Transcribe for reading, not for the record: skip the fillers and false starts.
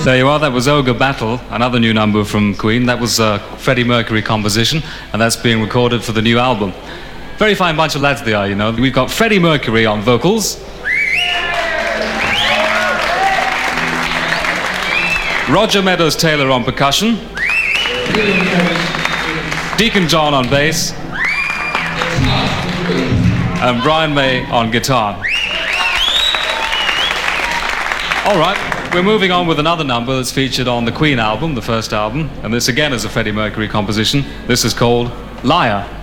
There you are, that was Ogre Battle, another new number from Queen. That was a Freddie Mercury composition, and that's being recorded for the new album. Very fine bunch of lads they are, you know. We've got Freddie Mercury on vocals, Roger Meadows Taylor on percussion, Deacon John on bass, and Brian May on guitar. All right, we're moving on with another number that's featured on the Queen album, the first album, and this again is a Freddie Mercury composition. This is called Liar.